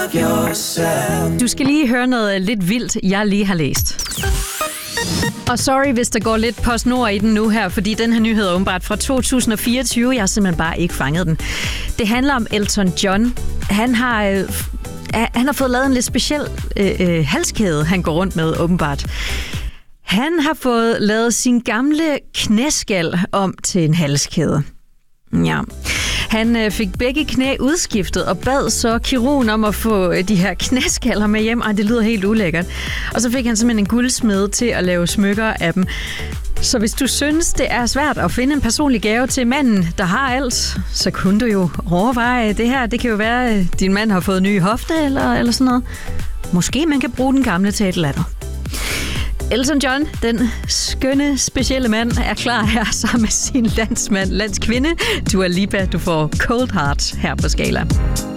love yourself. Du skal lige høre noget lidt vildt, jeg lige har læst. Og sorry, hvis der går lidt PostNord i den nu her, fordi den her nyhed er åbenbart fra 2024. Jeg har simpelthen bare ikke fanget den. Det handler om Elton John. Han har fået lavet en lidt speciel halskæde, han går rundt med åbenbart. Han har fået lavet sin gamle knæskal om til en halskæde. Ja. Han fik begge knæ udskiftet og bad så kirurgen om at få de her knæskaller med hjem. Ej, det lyder helt ulækkert. Og så fik han simpelthen en guldsmed til at lave smykker af dem. Så hvis du synes, det er svært at finde en personlig gave til manden, der har alt, så kunne du jo overveje det her. Det kan jo være, at din mand har fået nye hofte eller sådan noget. Måske man kan bruge den gamle til et eller andet. Elton John, den skønne, specielle mand, er klar her sammen med sin landskvinde. Dua Lipa, du får Cold Heart her på Skala.